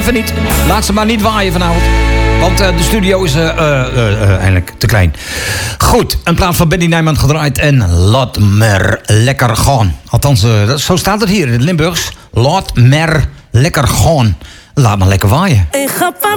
even niet. Laat ze maar niet waaien vanavond. Want de studio is eigenlijk te klein. Goed, een plaat van Benny Nijman gedraaid. En laat maar lekker gaan. Althans, zo staat het hier in het Limburgs. Laat maar lekker gaan. Laat maar lekker waaien.